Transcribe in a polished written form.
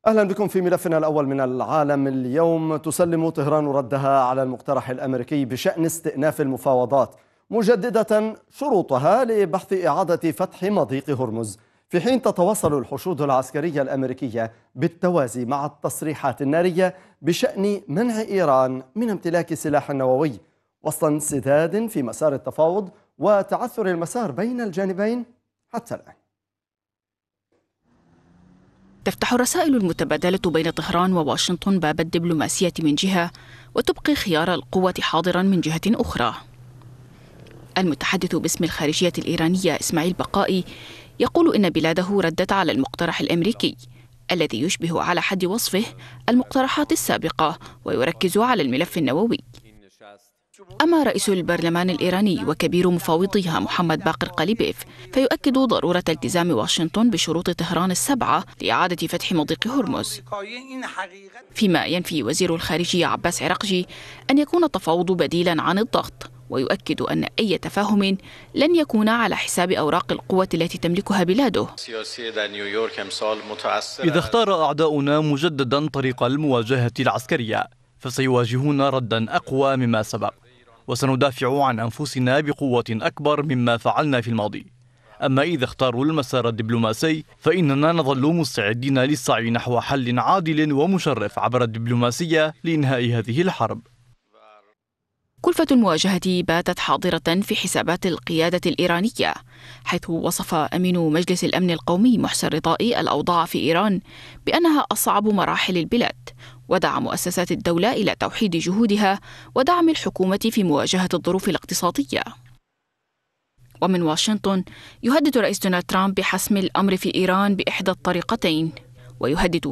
أهلا بكم في ملفنا الأول من العالم. اليوم تسلم طهران ردها على المقترح الأمريكي بشأن استئناف المفاوضات، مجددة شروطها لبحث إعادة فتح مضيق هرمز، في حين تتواصل الحشود العسكرية الأمريكية بالتوازي مع التصريحات النارية بشأن منع إيران من امتلاك سلاح نووي، وسط انسداد في مسار التفاوض وتعثر المسار بين الجانبين حتى الآن. تفتح الرسائل المتبادلة بين طهران وواشنطن باب الدبلوماسية من جهة، وتبقي خيار القوة حاضرا من جهة أخرى. المتحدث باسم الخارجية الإيرانية إسماعيل بقائي يقول إن بلاده ردت على المقترح الأمريكي الذي يشبه على حد وصفه المقترحات السابقة ويركز على الملف النووي. أما رئيس البرلمان الإيراني وكبير مفاوضيها محمد باقر قليبيف فيؤكد ضرورة التزام واشنطن بشروط طهران السبعة لإعادة فتح مضيق هرمز، فيما ينفي وزير الخارجية عباس عراقجي أن يكون التفاوض بديلا عن الضغط، ويؤكد أن أي تفاهم لن يكون على حساب أوراق القوة التي تملكها بلاده. إذا اختار أعداؤنا مجددا طريق المواجهة العسكرية فسيواجهون ردا أقوى مما سبق، وسندافع عن أنفسنا بقوة أكبر مما فعلنا في الماضي. أما إذا اختاروا المسار الدبلوماسي فإننا نظل مستعدين للسعي نحو حل عادل ومشرف عبر الدبلوماسية لإنهاء هذه الحرب. كلفة المواجهة باتت حاضرة في حسابات القيادة الإيرانية، حيث وصف أمين مجلس الأمن القومي محسن رضائي الأوضاع في إيران بأنها أصعب مراحل البلاد، ودعا مؤسسات الدولة إلى توحيد جهودها ودعم الحكومة في مواجهة الظروف الاقتصادية. ومن واشنطن يهدد رئيس دونالد ترامب بحسم الأمر في إيران بإحدى الطريقتين، ويهدد